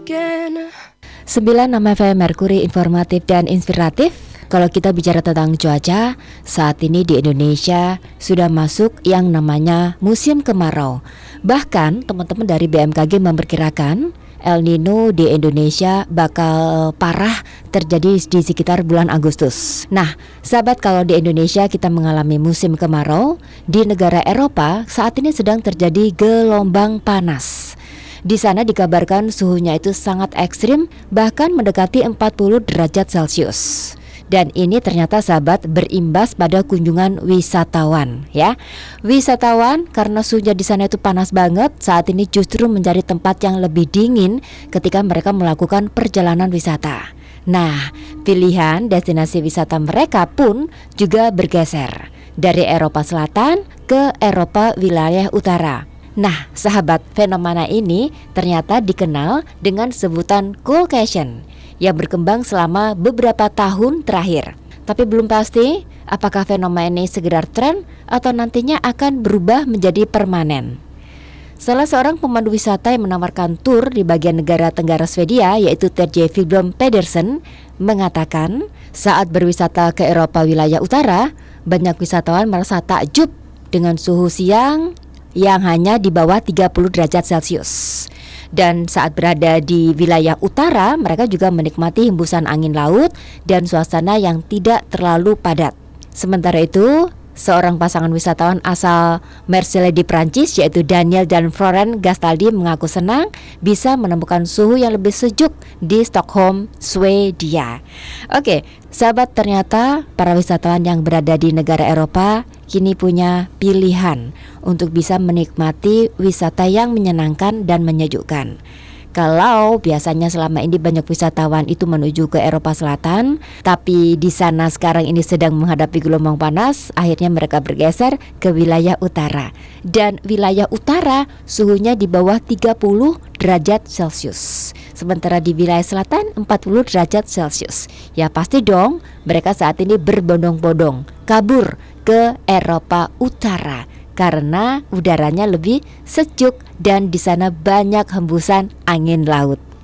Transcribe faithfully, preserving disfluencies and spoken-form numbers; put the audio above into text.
again. sembilan enam F M Merkuri, informatif dan inspiratif. Kalau kita bicara tentang cuaca, saat ini di Indonesia sudah masuk yang namanya musim kemarau. Bahkan teman-teman dari B M K G memperkirakan El Nino di Indonesia bakal parah terjadi di sekitar bulan Agustus. Nah, sahabat, kalau di Indonesia kita mengalami musim kemarau, di negara Eropa saat ini sedang terjadi gelombang panas. Di sana dikabarkan suhunya itu sangat ekstrim, bahkan mendekati empat puluh derajat Celcius. Dan ini ternyata, sahabat, berimbas pada kunjungan wisatawan, ya. Wisatawan karena suhunya di sana itu panas banget, saat ini justru mencari tempat yang lebih dingin ketika mereka melakukan perjalanan wisata. Nah, pilihan destinasi wisata mereka pun juga bergeser dari Eropa Selatan ke Eropa wilayah utara. Nah, sahabat, fenomena ini ternyata dikenal dengan sebutan coolcation yang berkembang selama beberapa tahun terakhir. Tapi belum pasti apakah fenomena ini sekedar tren atau nantinya akan berubah menjadi permanen. Salah seorang pemandu wisata yang menawarkan tur di bagian negara Tenggara Swedia, yaitu Terje Vilblom Pedersen, mengatakan saat berwisata ke Eropa wilayah utara, banyak wisatawan merasa takjub dengan suhu siang yang hanya di bawah tiga puluh derajat Celcius. Dan saat berada di wilayah utara, mereka juga menikmati hembusan angin laut dan suasana yang tidak terlalu padat. Sementara itu, seorang pasangan wisatawan asal Marseille di Prancis, yaitu Daniel dan Florent Gastaldi, mengaku senang bisa menemukan suhu yang lebih sejuk di Stockholm, Swedia. Oke, sahabat, ternyata para wisatawan yang berada di negara Eropa kini punya pilihan untuk bisa menikmati wisata yang menyenangkan dan menyejukkan. Kalau biasanya selama ini banyak wisatawan itu menuju ke Eropa Selatan, tapi di sana sekarang ini sedang menghadapi gelombang panas, akhirnya mereka bergeser ke wilayah utara. Dan wilayah utara suhunya di bawah tiga puluh derajat Celcius. Sementara di wilayah selatan empat puluh derajat Celcius. Ya pasti dong, mereka saat ini berbondong-bondong kabur ke Eropa Utara karena udaranya lebih sejuk dan di sana banyak hembusan angin laut.